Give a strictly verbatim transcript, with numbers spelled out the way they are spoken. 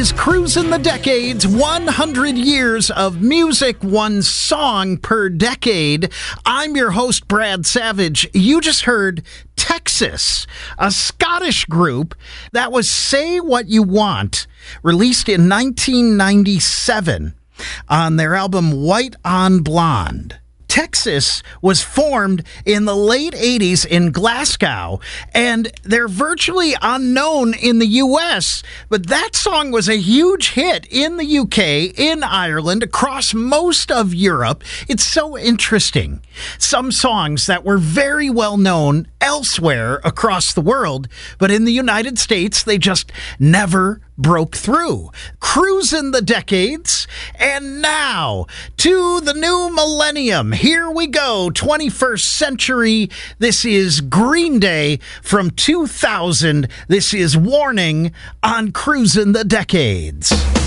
Is Cruising the Decades, one hundred years of music, one song per decade. I'm your host, Brad Savage. You just heard Texas, a Scottish group that was Say What You Want, released in nineteen ninety-seven on their album White on Blonde. Texas was formed in the late eighties in Glasgow, and they're virtually unknown in the U S, but that song was a huge hit in the U K, in Ireland, across most of Europe. It's so interesting. Some songs that were very well known elsewhere across the world, but in the United States, they just never broke through. Cruising the Decades, and now to the new millennium. Here we go, twenty-first century. This is Green Day from two thousand. This is Warning on Cruising the Decades.